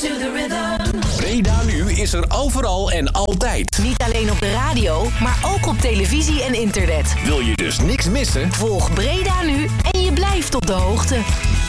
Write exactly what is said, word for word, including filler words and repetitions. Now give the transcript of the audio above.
to the rhythm. Breda Nu is er overal en altijd. Niet alleen op de radio, maar ook op televisie en internet. Wil je dus niks missen? Volg Breda Nu en je blijft op de hoogte.